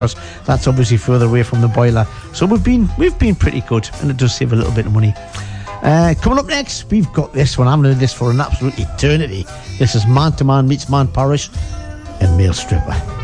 That's obviously further away from the boiler. So we've been pretty good, and it does save a little bit of money. Coming up next, we've got this one. I've known this for an absolute eternity. This is Man to Man Meets Man Parish and Male Stripper.